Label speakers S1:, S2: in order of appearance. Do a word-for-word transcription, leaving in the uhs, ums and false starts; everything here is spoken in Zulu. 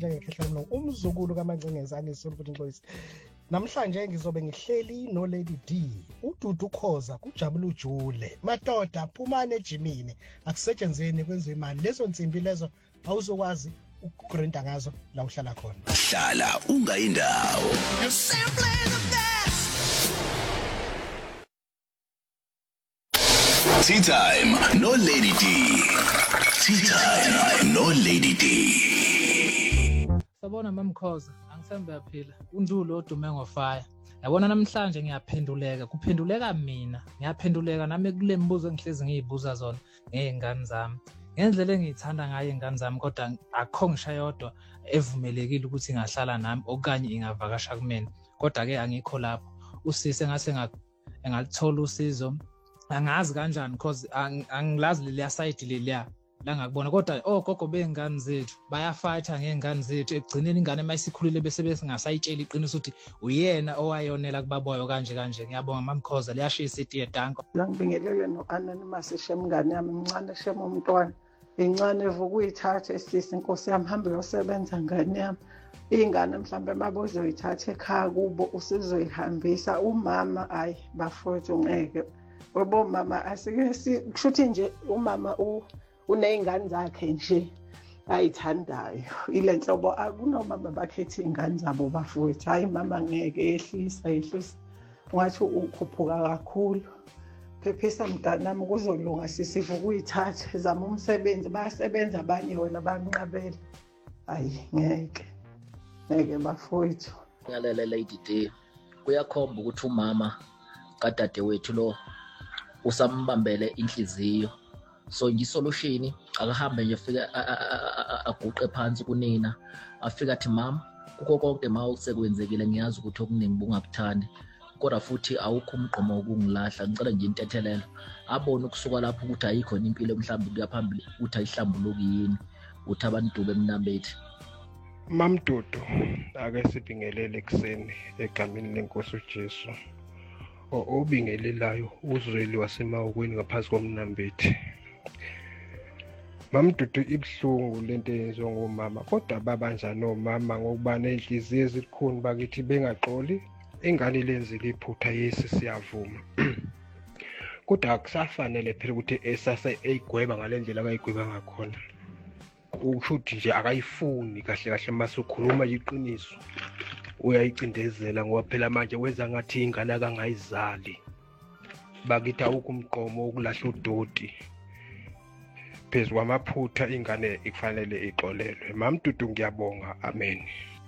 S1: njengekhehlelo umzukulu kaMancengeza angisolo futhi Nkosi. Namhlanje ngizobe ngihleli no Lady D, uDudu Khoza, kuJabula uJule. Madoda phumane ejimini, akusetshenzeni kwenziwe imali. Lezo nsimbi lezo awuzokwazi ukugrinda ngazo la uhlala khona.
S2: Hlala ungayindawo.
S3: You're simply the best.
S2: Tea time no Lady D. Tea time no Lady D.
S4: Sabona mamkhoza, angisembe yaphila. Undulo odume ngofire. Yabona namhlanje ngiyaphenduleka, kuphenduleka mina. Ngiyaphenduleka nami kule mbuzo engihlezi ngiyibuza zona ngezingane zami. Ngendlela engiyithanda ngayo ingane zami kodwa akho ngisha yodwa evumelekile ukuthi ingahlala nami okanye ingavakasha kumina. Kodwa ke angikho lapho. Usise ngase ngalithola usizo. Angazi kanjani because angilazi leliya side leliya la ngakubona kodwa ogogo bengane zethu bayafayitha ngezingane zethu egcineni ingane mayisikhulile bese besingasayitshela iqiniso ukuthi uyena owayonela kubaboyo kanje kanje. Ngiyabonga mamkhoza liyashisa itiye danko.
S5: La ngibingelele no Anonymous shemngane yami mncane shema umntwana incane evuka uyithatha esisi Nkosi yami hambe yosebenza ngane yami ingane mhlambe mabozo uyithatha ekhaya kubo usizoyihambisa umama ayi bafowethu ngeke obo mama asike kushuthi nje umama u uneyingane zakhe nje ayithandayo ile nhlobo akunomama bakhethe ingane zabo bafowethu hayi mama ngeke ehlisa ehlisa ngathi ukhuphuka kakhulu phephisa mntanami kuzolunga sisivuka uyithatha zama umsebenzi bayasebenza abanye wena banqabela hayi ngeke ngeke bafowethu.
S6: Ngalele Lady D kuyakhomba ukuthi umama kadade wethu lo usambambele inhliziyo. So ngisolution akahambe nje fika aguqe phansi kunina afika athi mama kuko konke mawu sekwenzekile ngiyazi ukuthi okuningi bungabuthandi kodwa futhi awukho umgqomo ukungilahla ngicela nje intethelelo abone ukusuka lapho ukuthi ayikho impilo mhlawumbe kuyaphambili ukuthi ayihlambuluki yini uthi abantu bemnambethi.
S7: Mamdudu ake sibingelele ekseni egameni lenkosi uJesu obingelelayo uzweli wasemawukweni ngaphansi komnambethi. Mamdudu ibhlungu lento yenziwa ngomama kodwa babanjani omama ngokuba nenhliziyo ezikhuni bakithi bengaxoli ingane lenzile iphutha yesi siyavuma kodwa akusafanele phela ukuthi esase eyigweba ngalendlela akayigweba ngakhona ukushuthi nje akayifuni kahle kahle masukhuluma iqiniso uyayicindezela ngoba phela manje wenza ngathi ingane akangayizali bakithi awukho umqomo wokulahla udoti phezu kwamaphutha ingane ikufanele ixolelwe. Mamdudu ngiyabonga, amen.